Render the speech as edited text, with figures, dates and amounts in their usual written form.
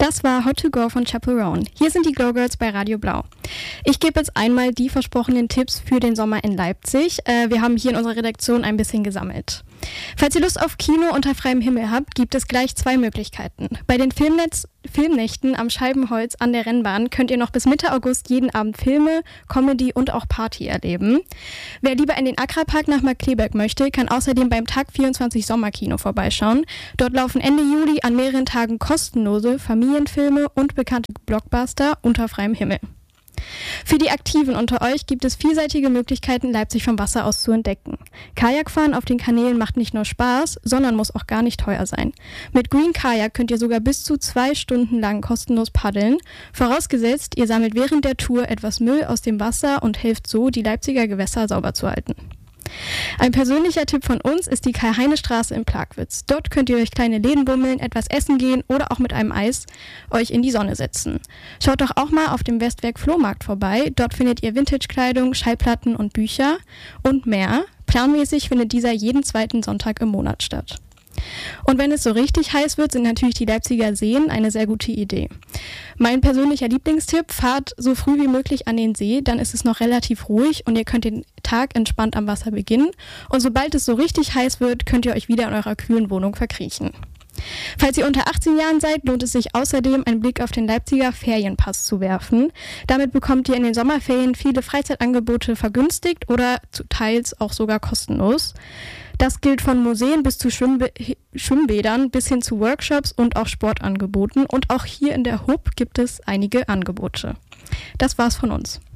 Das war Hot to Go von Chaperone. Hier sind die Go Girls bei Radio Blau. Ich gebe jetzt einmal die versprochenen Tipps für den Sommer in Leipzig. Wir haben hier in unserer Redaktion ein bisschen gesammelt. Falls ihr Lust auf Kino unter freiem Himmel habt, gibt es gleich 2 Möglichkeiten. Bei den Filmnächten am Scheibenholz an der Rennbahn könnt ihr noch bis Mitte August jeden Abend Filme, Comedy und auch Party erleben. Wer lieber in den Akrapark nach Markkleeberg möchte, kann außerdem beim Tag 24 Sommerkino vorbeischauen. Dort laufen Ende Juli an mehreren Tagen kostenlose Familienfilme und bekannte Blockbuster unter freiem Himmel. Für die Aktiven unter euch gibt es vielseitige Möglichkeiten, Leipzig vom Wasser aus zu entdecken. Kajakfahren auf den Kanälen macht nicht nur Spaß, sondern muss auch gar nicht teuer sein. Mit Green Kajak könnt ihr sogar bis zu 2 Stunden lang kostenlos paddeln, vorausgesetzt, ihr sammelt während der Tour etwas Müll aus dem Wasser und helft so, die Leipziger Gewässer sauber zu halten. Ein persönlicher Tipp von uns ist die Karl-Heine-Straße in Plagwitz. Dort könnt ihr durch kleine Läden bummeln, etwas essen gehen oder auch mit einem Eis euch in die Sonne setzen. Schaut doch auch mal auf dem Westwerk Flohmarkt vorbei. Dort findet ihr Vintage-Kleidung, Schallplatten und Bücher und mehr. Planmäßig findet dieser jeden 2. Sonntag im Monat statt. Und wenn es so richtig heiß wird, sind natürlich die Leipziger Seen eine sehr gute Idee. Mein persönlicher Lieblingstipp: fahrt so früh wie möglich an den See, dann ist es noch relativ ruhig und ihr könnt den Tag entspannt am Wasser beginnen. Und sobald es so richtig heiß wird, könnt ihr euch wieder in eurer kühlen Wohnung verkriechen. Falls ihr unter 18 Jahren seid, lohnt es sich außerdem, einen Blick auf den Leipziger Ferienpass zu werfen. Damit bekommt ihr in den Sommerferien viele Freizeitangebote vergünstigt oder teils auch sogar kostenlos. Das gilt von Museen bis zu Schwimmbädern bis hin zu Workshops und auch Sportangeboten. Und auch hier in der HUB gibt es einige Angebote. Das war's von uns.